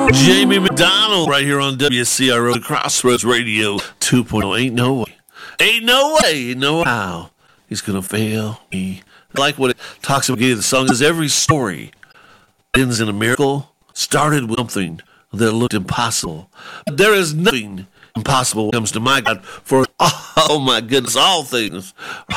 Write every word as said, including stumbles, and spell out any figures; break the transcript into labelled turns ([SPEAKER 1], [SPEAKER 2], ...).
[SPEAKER 1] Jamie McDonald right here on W C R O Crossroads Radio two point oh. Ain't no way. Ain't no way. No how. He's going to fail me. I like what it talks about. The song says every story ends in a miracle, started with something that looked impossible. But there is nothing impossible when it comes to my God. For, oh my goodness, all things are